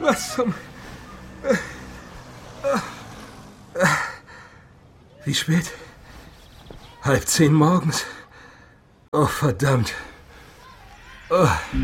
Was zum... Wie spät? 9:30 morgens. Oh, verdammt. Oh.